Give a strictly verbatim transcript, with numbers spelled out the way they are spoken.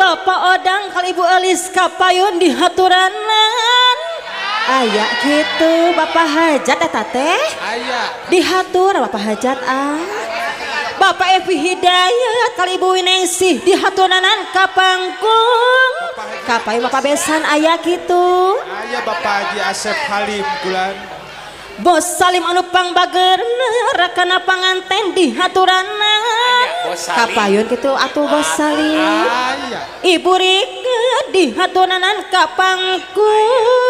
Bapak Odang kali Ibu Elis kapayun di haturanan. Aya gitu Bapak Hajat eta teh. Aya. Dihatur Bapak Hajat ah. Bapak Evi Hidayat kali Ibu Winingsih di haturanan ka panggung. Kapayun Bapak Besan aya gitu. Aya Bapak Haji Asep Halim bulan. Bos Salim anu pangbageurna rakana panganten di haturanan. Kapayun gitu atuh Bos Salim. Aya. Ibu Rika di haturanan ka panggung.